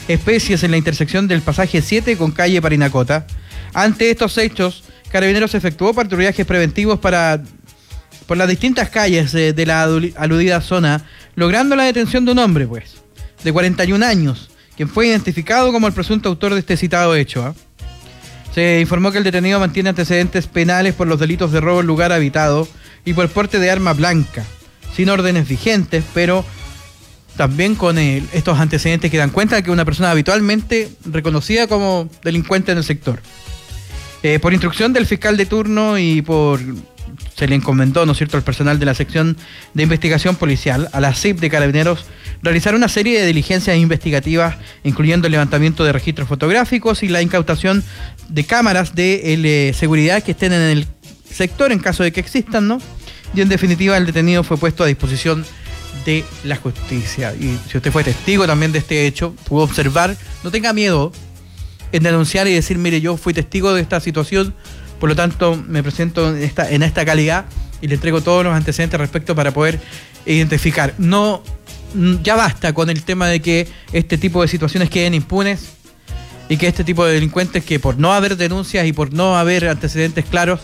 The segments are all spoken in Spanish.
especies en la intersección del pasaje 7 con calle Parinacota. Ante estos hechos, Carabineros efectuó patrullajes preventivos por las distintas calles de la aludida zona, logrando la detención de un hombre, de 41 años, quien fue identificado como el presunto autor de este citado hecho. Se informó que el detenido mantiene antecedentes penales por los delitos de robo en lugar habitado y por porte de arma blanca, sin órdenes vigentes, pero también con estos antecedentes que dan cuenta de que una persona habitualmente reconocida como delincuente en el sector. Por instrucción del fiscal de turno y se le encomendó, ¿no es cierto?, al personal de la sección de investigación policial, a la CIP de Carabineros, realizar una serie de diligencias investigativas, incluyendo el levantamiento de registros fotográficos y la incautación de cámaras de seguridad que estén en el sector en caso de que existan, ¿no? Y en definitiva el detenido fue puesto a disposición de la justicia. Y si usted fue testigo también de este hecho, pudo observar, no tenga miedo en denunciar y decir, mire, yo fui testigo de esta situación, por lo tanto me presento en esta calidad y le entrego todos los antecedentes respecto para poder identificar. No, ya basta con el tema de que este tipo de situaciones queden impunes y que este tipo de delincuentes, que por no haber denuncias y por no haber antecedentes claros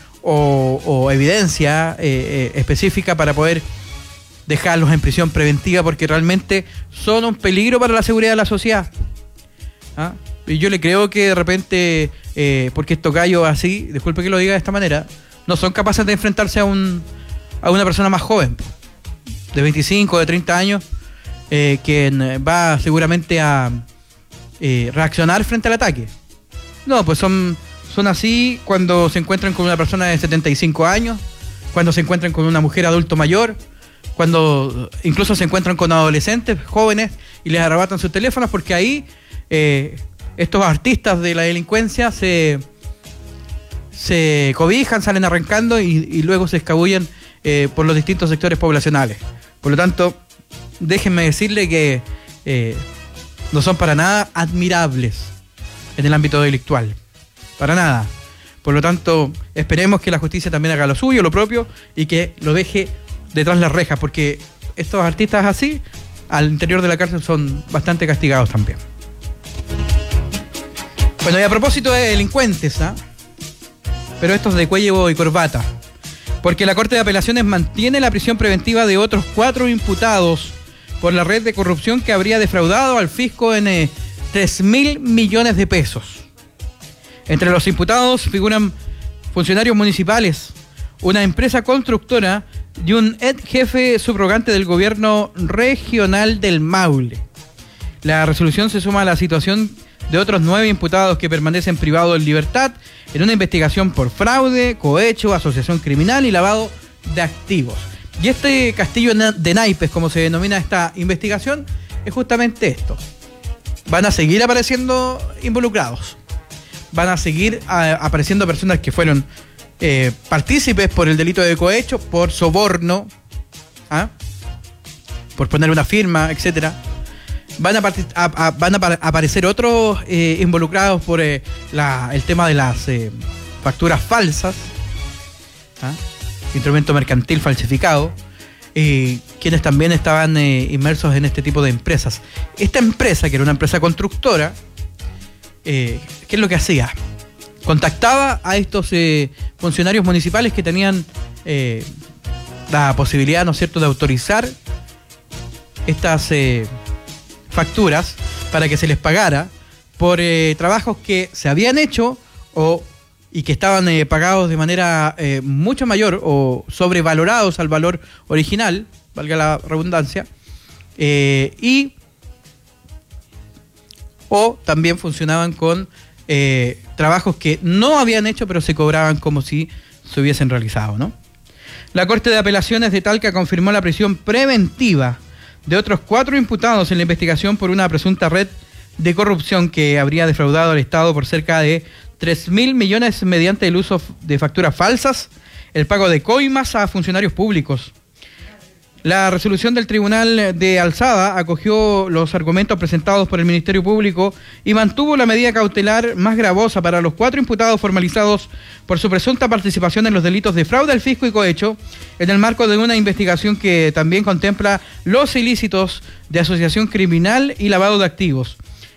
o evidencia específica para poder dejarlos en prisión preventiva, porque realmente son un peligro para la seguridad de la sociedad. ¿Ah? Y yo le creo que de repente, porque estos gallos así, disculpe que lo diga de esta manera, no son capaces de enfrentarse a una persona más joven, de 25, de 30 años, quien va seguramente a reaccionar frente al ataque. No, pues son así cuando se encuentran con una persona de 75 años, cuando se encuentran con una mujer adulto mayor, cuando incluso se encuentran con adolescentes jóvenes y les arrebatan sus teléfonos, porque ahí estos artistas de la delincuencia se cobijan, salen arrancando y luego se escabullen por los distintos sectores poblacionales. Por lo tanto, déjenme decirle que no son para nada admirables en el ámbito delictual. Para nada. Por lo tanto, esperemos que la justicia también haga lo suyo, lo propio, y que lo deje detrás de las rejas, porque estos artistas así, al interior de la cárcel, son bastante castigados también. Bueno, y a propósito de delincuentes, pero estos de cuello y corbata, porque la Corte de Apelaciones mantiene la prisión preventiva de otros 4 imputados por la red de corrupción que habría defraudado al fisco en 3.000 millones de pesos. Entre los imputados figuran funcionarios municipales, una empresa constructora y un ex jefe subrogante del gobierno regional del Maule. La resolución se suma a la situación de otros 9 imputados que permanecen privados de libertad en una investigación por fraude, cohecho, asociación criminal y lavado de activos. Y este castillo de naipes, como se denomina esta investigación, es justamente esto. Van a seguir apareciendo involucrados. Van a seguir apareciendo personas que fueron partícipes por el delito de cohecho, por soborno, por poner una firma, etcétera. Van a aparecer otros involucrados por el tema de las facturas falsas, instrumento mercantil falsificado, quienes también estaban inmersos en este tipo de empresas. Esta empresa, que era una empresa constructora, ¿qué es lo que hacía? Contactaba a estos funcionarios municipales que tenían la posibilidad, ¿no es cierto?, de autorizar estas facturas para que se les pagara por trabajos que se habían hecho y que estaban pagados de manera mucho mayor o sobrevalorados al valor original, valga la redundancia, o también funcionaban con trabajos que no habían hecho pero se cobraban como si se hubiesen realizado, ¿no? La Corte de Apelaciones de Talca confirmó la prisión preventiva de otros 4 imputados en la investigación por una presunta red de corrupción que habría defraudado al Estado por cerca de 3.000 millones mediante el uso de facturas falsas, el pago de coimas a funcionarios públicos. La resolución del Tribunal de Alzada acogió los argumentos presentados por el Ministerio Público y mantuvo la medida cautelar más gravosa para los 4 imputados formalizados por su presunta participación en los delitos de fraude al fisco y cohecho, en el marco de una investigación que también contempla los ilícitos de asociación criminal y lavado de activos.